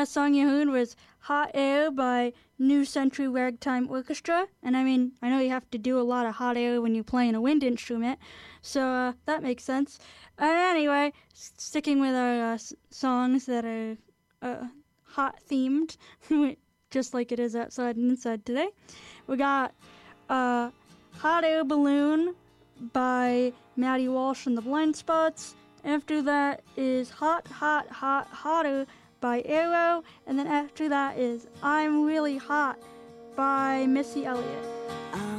last song you heard was Hot Air by New Century Ragtime Orchestra. And I mean, I know you have to do a lot of hot air when you're playing a wind instrument, so that makes sense. And anyway, sticking with our songs that are hot themed, just like it is outside and inside today, we got Hot Air Balloon by Maddie Walsh and the Blind Spots. After that is Hot, Hot, Hot, Hotter by Arrow. And then after that is I'm Really Hot by Missy Elliott.